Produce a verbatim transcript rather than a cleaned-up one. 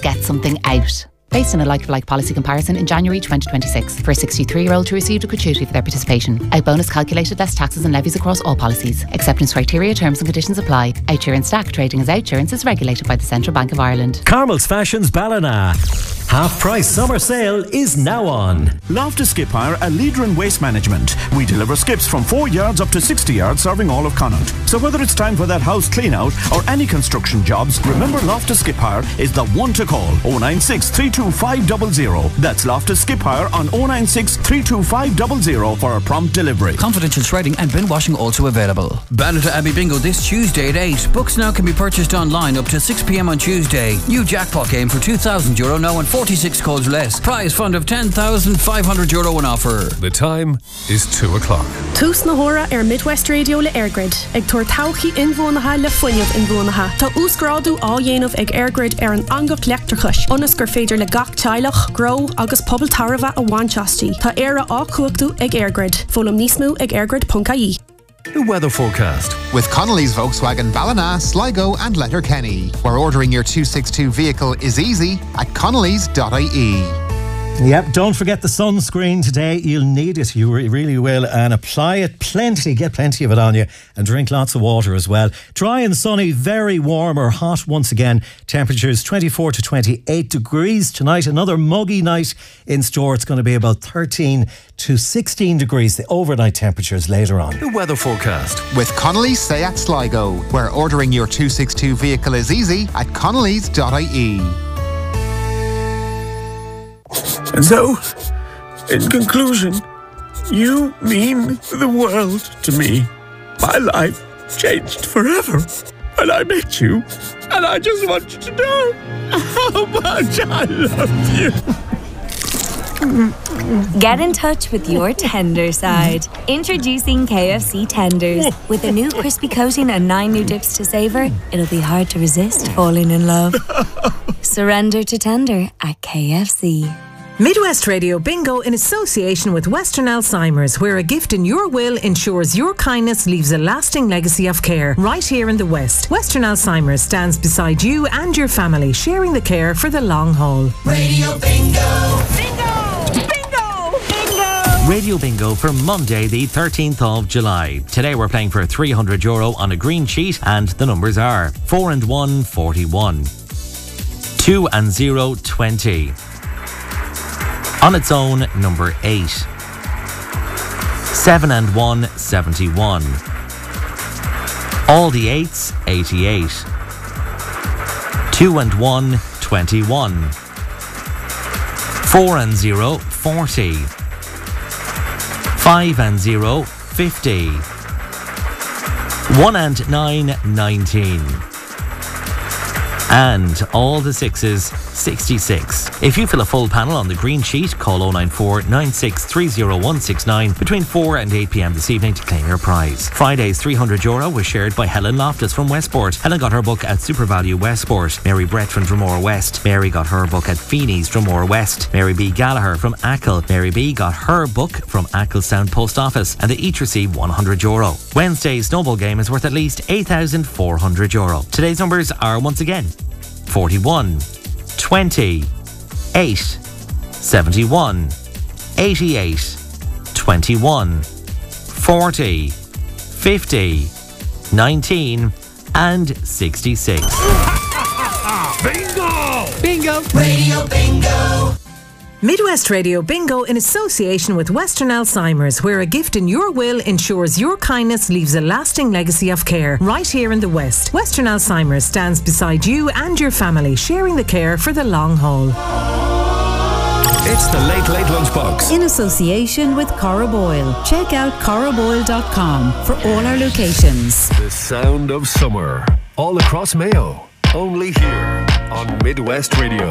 get something out. Based on a like-for-like policy comparison in January twenty twenty-six for a sixty-three-year-old who received a gratuity for their participation. Out bonus calculated less taxes and levies across all policies. Acceptance criteria, terms and conditions apply. Outsurance Stack trading as Outsurance is regulated by the Central Bank of Ireland. Carmel's Fashions Ballina. Half price summer sale is now on. Loftus Skip Hire, a leader in waste management. We deliver skips from four yards up to sixty yards, serving all of Connaught. So whether it's time for that house clean out or any construction jobs, remember Loftus Skip Hire is the one to call. oh nine six, three two five zero zero. That's Loftus Skip Hire on oh nine six, three two five zero zero for a prompt delivery. Confidential shredding and bin washing also available. Ballata Abbey Bingo this Tuesday at eight. Books now can be purchased online up to six p m on Tuesday. New jackpot game for two thousand euro now and forty-six calls less. Prize fund of ten thousand five hundred euro on offer. The time is two o'clock. Tús na hora ar Midwest Radio le Airgrid. Ag tuair tauchi inbhuanacha le foiineamh inbhuanacha. Tá úsgrádu á dhéanamh ag Airgrid ar an angach leachtarchais. Onas gur féidir le gach teilech, grow agus pobl tarva a Wanchasti. Tá éire á cuachtu ag Airgrid. Fólam nísmú ag airgrid dot I E. The weather forecast with Connolly's Volkswagen Ballina, Sligo and Letterkenny, where ordering your two sixty-two vehicle is easy at connellys dot I E. Yep, don't forget the sunscreen today. You'll need it, you re- really will, and apply it plenty, get plenty of it on you, and drink lots of water as well. Dry and sunny, very warm or hot once again. Temperatures twenty-four to twenty-eight degrees tonight. Another muggy night in store. It's going to be about thirteen to sixteen degrees, the overnight temperatures later on. The weather forecast with Connolly's Seat Sligo, where ordering your two sixty-two vehicle is easy at connellys dot I E. And so, in conclusion, you mean the world to me. My life changed forever when I met you, and I just want you to know how much I love you. Get in touch with your tender side. Introducing K F C Tenders. With a new crispy coating and nine new dips to savour, it'll be hard to resist falling in love. Surrender to tender at K F C. Midwest Radio Bingo in association with Western Alzheimer's, where a gift in your will ensures your kindness leaves a lasting legacy of care right here in the West. Western Alzheimer's stands beside you and your family, sharing the care for the long haul. Radio Bingo! Bingo! Bingo! Bingo! Radio Bingo for Monday the thirteenth of July. Today we're playing for three hundred euro on a green sheet, and the numbers are four and one, forty-one. two and zero, twenty. On its own, number eight. seven and one, seventy-one. All the eights, eighty-eight. two and one, twenty-one. four and zero, forty. five and zero, fifty. one and nine, nineteen. And all the sixes, sixty-six. If you fill a full panel on the green sheet, call oh nine four, nine six three oh one six nine between four and eight p m this evening to claim your prize. Friday's three hundred euro was shared by Helen Loftus from Westport. Helen got her book at SuperValue Westport. Mary Brett from Dromore West. Mary got her book at Feeney's Dromore West. Mary B. Gallagher from Achill. Mary B. got her book from Achill Post Office, and they each received one hundred euro. Wednesday's snowball game is worth at least eight thousand four hundred euro. Today's numbers are once again forty-one, twenty, eight, seventy-one, eighty-eight, twenty-one, forty, fifty, nineteen and sixty-six. Bingo! Bingo! Radio Bingo! Midwest Radio Bingo in association with Western Alzheimer's, where a gift in your will ensures your kindness leaves a lasting legacy of care right here in the West. Western Alzheimer's stands beside you and your family, sharing the care for the long haul. It's the Late Late Lunchbox in association with Cora Boyle. Check out cora boyle dot com for all our locations. The sound of summer all across Mayo. Only here on Midwest Radio.